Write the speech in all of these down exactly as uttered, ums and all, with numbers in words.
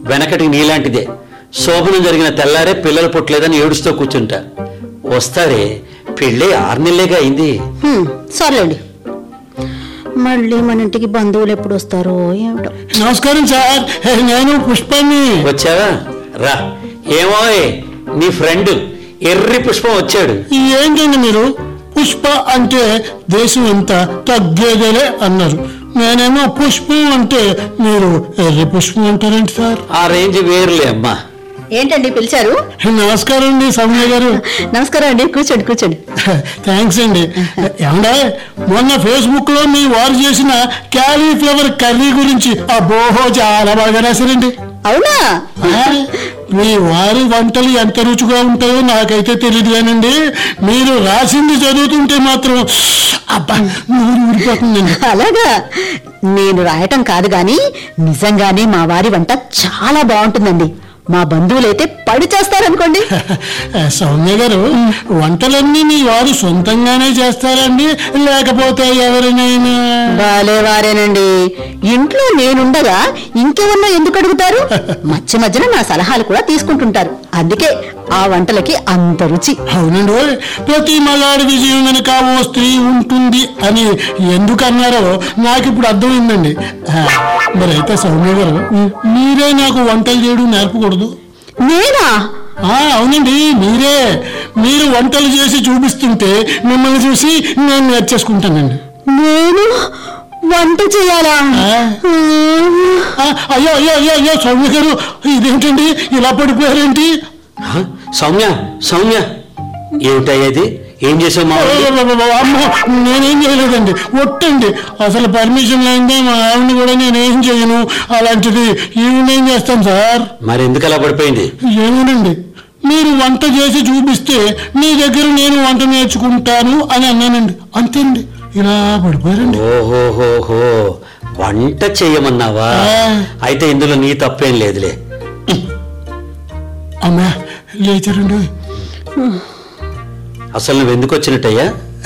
వెనకటికి నీలాంటిదే. శోభనం జరిగిన తెల్లారే పిల్లలు పుట్టలేదని ఏడుస్తూ కూర్చుంటా. వస్తారే, పెళ్ళి ఆరు నెలలేగా అయింది. సర్లేండి, మళ్ళీ మన ఇంటికి బంధువులు ఎప్పుడు వస్తారో ఏమిటో. నమస్కారం సార్, నేను పుష్పాన్ని. వచ్చావా? రా. ఏమో నీ ఫ్రెండ్ ఎర్రి పుష్పం వచ్చాడు. ఏంటండి మీరు పుష్ప అంటే దేశం ఎంత తగ్గేదేలే అన్నారు, నేనేమో పుష్పం అంటే మీరు ఎర్రి పుష్పం అంటారేంటి సార్? ఆ రేంజ్ వేరులే అమ్మా. ఏంటండి పిలిచారు? నమస్కారం అండి సౌమ్య గారు. నమస్కారం అండి, కూర్చోండి కూర్చోండి. థ్యాంక్స్ అండి. ఏమంటే మొన్న ఫేస్బుక్ లో మీ వారు చేసిన క్యాలీఫ్లవర్ కర్రీ గురించి అబ్బోహో చాలా బాగా రాశారండి. అవునా? మీ వారి వంటలు ఎంత రుచిగా ఉంటాయో నాకైతే తెలియదు కానండి, మీరు రాసింది చదువుతుంటే మాత్రం అబ్బా నూరు ఊరిపోతుందండి. అలాగా? నేను రాయటం కాదు గాని నిజంగానే మా వారి వంట చాలా బాగుంటుందండి. మా బంధువులైతే పడి చేస్తారనుకోండి. సౌమ్య గారు, వంటలన్నీ మీ వారు సొంతంగానే చేస్తారండి లేకపోతే ఎవరినైనా? బాలే వారేనండి, ఇంట్లో నేనుండగా ఇంకెవరన్నా ఎందుకు అడుగుతారు? మధ్య మధ్యన నా సలహాలు కూడా తీసుకుంటుంటారు, అందుకే ఆ వంటలకి అంత రుచి. అవునండి, ప్రతి మగాడి విజయం వెనుక ఓ స్త్రీ ఉంటుంది అని ఎందుకు అన్నారో నాకు ఇప్పుడు అర్థమైందండి. మరి అయితే సౌమ్య గారు, మీరే నాకు వంటలు చేయడం నేర్పకూడదు? నేనా? అవునండి, మీరే. మీరు వంటలు చేసి చూపిస్తుంటే మిమ్మల్ని చూసి నేను నేర్చేసుకుంటానండి. నేను వంట చేయాలా? అయ్యో అయ్యో అయ్యో అయ్యో సౌమ్య గారు, ఇదేంటండి ఇలా పడిపోయారేంటి? సౌమ్య సౌమ్య ఏమిటయ్యేది? ఏం చేసావు? అమ్మో, నేనేం చేయలేదండి, ఒట్టండి. అసలు పర్మిషన్ లేదే మా ఆవిడని కూడా నేనేం చేయను. అలాంటిది ఈవినేం చేస్తాను సార్? మరి ఎందుకు అలా పడిపోయింది? ఏమోనండి, మీరు వంట చేసి చూపిస్తే మీ దగ్గర నేను వంట నేర్చుకుంటాను అని అన్నానండి, అంతేండి ఇలా పడిపోయారండి. ఓహోహోహో, వంట చేయమన్నావా? అయితే ఇందులో నీ తప్పేం లేదులే. అమ్మా లేచారండి. అసలు నువ్వు ఎందుకు వచ్చినట్టయ్యా?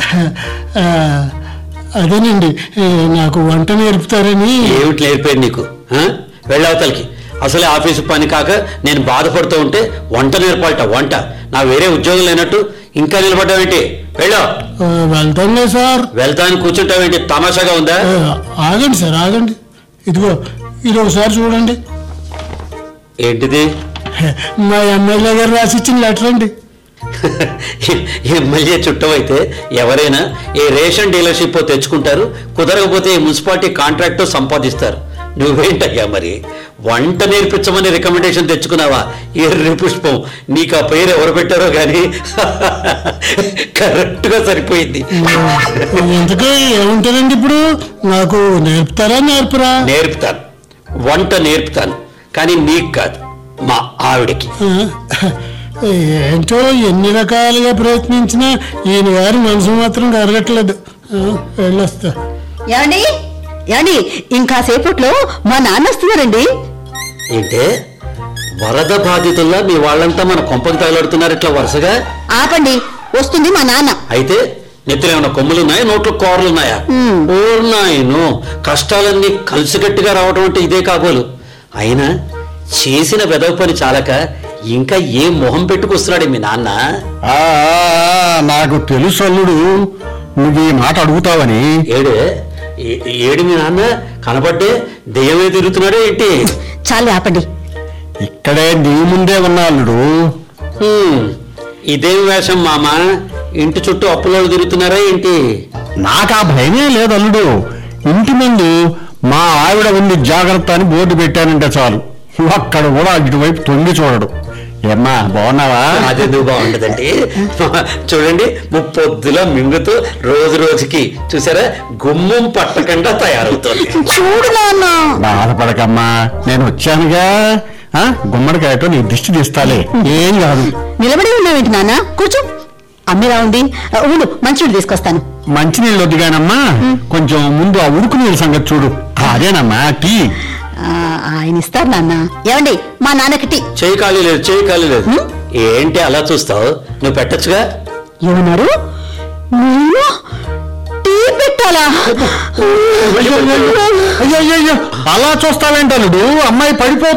అదేనండి, నాకు వంట నేర్పుతారని. ఏమిటి నేర్పేది నీకు? వెళ్ళవతలకి. అసలే ఆఫీసు పని కాక నేను బాధపడుతూ ఉంటే వంట నేర్పాలట. వంట నా వేరే ఉద్యోగం లేనట్టు ఇంకా నిలబడ్డావేంటి? వెళ్ళా. వెళ్తానులే సార్. వెళ్తాను కూర్చుంటావేంటి? తమాషాగా ఉందా? ఆగండి సార్, ఆగండి. ఇదిగో ఇది ఒకసారి చూడండి. ఏంటిది? మా ఎమ్మెల్యే గారు రాసిచ్చిన లెటర్ అండి. ఎమ్మెల్యే చుట్టమైతే ఎవరైనా ఏ రేషన్ డీలర్షిప్ తెచ్చుకుంటారు, కుదరకపోతే ఏ మున్సిపాలిటీ కాంట్రాక్ట్ సంపాదిస్తారు. నువ్వేంటయ్యా మరి వంట నేర్పించమని రికమెండేషన్ తెచ్చుకున్నావా? ఎర్రి పుష్పం, నీకు ఆ పేరు ఎవరు పెట్టారో కానీ కరెక్ట్ గా సరిపోయింది. ఎందుకు ఏముంటారండి ఇప్పుడు? నాకు నేర్పుతారా నేర్పరా? నేర్పుతాను, వంట నేర్పుతాను, కానీ నీకు కాదు, మా ఆవిడకి. ఏంటో ఎన్ని రకాలుగా ప్రయత్నించినా ఈయన గారి మనసు మాత్రం కరగట్లేదు. వెళ్ళొస్తా. ఏమండి ఏమండి, ఇంకా సేపట్లో మా నాన్న వస్తున్నారండి. ఏంటే వరద బాధితుల్లా మీ వాళ్ళంతా మన కొంపకి తగలడుతున్నారు ఇట్లా వరుసగా? ఆపండి, వస్తుంది మా నాన్న. అయితే నెత్తిలో ఏమైనా కొమ్ములున్నాయా, నోట్లో కూరలున్నాయా? ఓర్నాయను, కష్టాలన్నీ కలిసికట్టుగా రావటం అంటే ఇదే కాబోలు. అయినా చేసిన వెదవ పని చాలక ఇంకా ఏ మొహం పెట్టుకొస్తున్నాడు మీ నాన్న? నాకు తెలుసు అల్లుడు, నువ్వు ఈ మాట అడుగుతావని. ఏడే ఏడు మీ నాన్న కనపడ్డే దెయ్యమే తిరుగుతున్నాడే ఏంటి? చాలు ఆపండి. ఇక్కడే నీ ముందే ఉన్నా అల్లుడు. ఇదేం వేషం మామ? ఇంటి చుట్టూ అప్పులో తిరుగుతున్నారా ఏంటి? నాకు ఆ భయమే లేదు అల్లుడు. ఇంటి ముందు మా ఆవిడ ఉంది జాగ్రత్త అని బోర్డు పెట్టానంటే చాలు, అక్కడ కూడా ఇటువైపు తొంగి చూడడు. ఏమ్మా బాగున్నావా? అదెందుకు బాగుంటదండి? చూడండి, ముప్పొద్దులా మింగుతూ రోజు రోజుకి చూసారా గుమ్మం పట్టకుండా తయారవుతుంది. చూడు నాన్న. బాధపడకమ్మా, నేను వచ్చానుగా. గుమ్మడికాయతో నీ దిష్టి తీస్తాలే, ఏం కాదు. నిలబడి ఉన్నావేంటి నాన్న? కూర్చో. అమ్మిరా ఉంది, ఉండు మంచినీళ్ళు తీసుకొస్తాను. మంచినీళ్ళు వద్దుగానమ్మా, కొంచెం ముందు ఆ ఉడుకు నీళ్ళ సంగతి చూడు. అదేనమ్మా టీ. ఆయన ఇస్తారు నాన్న. ఏమండి మా నాన్నకి టీ. చేయి ఖాళీ లేదు, చేయి ఖాళీ లేదు. ఏంటి అలా చూస్తావు? నువ్వు పెట్టచ్చుగా. ఏమన్నారు? నేను టీ పెట్టాలా? అయ్యో అలా చూస్తావేంటలుడు, అమ్మాయి పడిపో